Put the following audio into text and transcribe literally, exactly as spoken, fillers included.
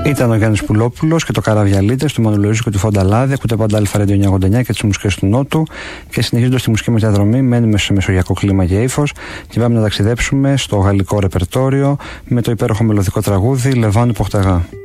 Ήταν ο Γιάννης Πουλόπουλος και το Καραβιαλίτες του Μανουλοΐζου και του Φονταλάδη. Ακούτε πάντα Αλφα Ρέντιο εννιακόσια ογδόντα εννιά και τις μουσικές του Νότου. Και συνεχίζοντας τη μουσική μας διαδρομή, μένουμε σε μεσογειακό κλίμα και ύφος και πάμε να ταξιδέψουμε στο γαλλικό ρεπερτόριο με το υπέροχο μελωδικό τραγούδι Λεβάν Ποχταγά.